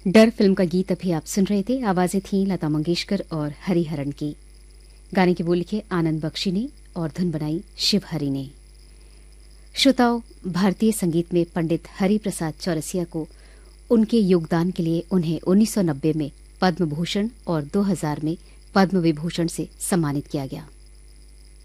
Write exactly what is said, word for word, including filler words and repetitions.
डर फिल्म का गीत अभी आप सुन रहे थे। आवाजें थीं लता मंगेशकर और हरिहरन की। गाने की बोल लिखे आनंद बख्शी ने और धुन बनाई शिवहरि ने। श्रोताओं, भारतीय संगीत में पंडित हरिप्रसाद चौरसिया को उनके योगदान के लिए उन्हें उन्नीस सौ नब्बे में पद्म भूषण और दो हज़ार में पद्म विभूषण से सम्मानित किया गया।